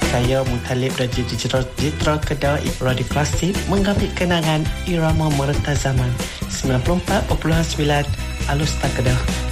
Saya Mutalib Raja Jitra Kedah Radio Klasik mengambil kenangan irama mereta zaman 94.9 Alustar Kedah.